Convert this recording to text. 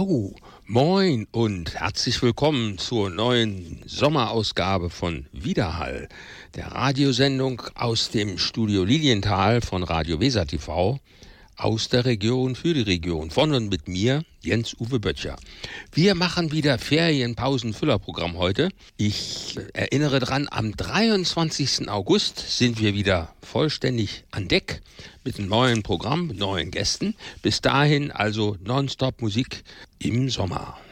Jo, moin und herzlich willkommen zur neuen Sommerausgabe von Widerhall, der Radiosendung aus dem Studio Lilienthal von Radio Weser TV, aus der Region für die Region, von und mit mir, Jens-Uwe Böttcher. Wir machen wieder Ferienpausen-Füllerprogramm heute. Ich erinnere dran, am 23. August sind wir wieder vollständig an Deck mit einem neuen Programm, mit neuen Gästen. Bis dahin also nonstop Musik im Sommer.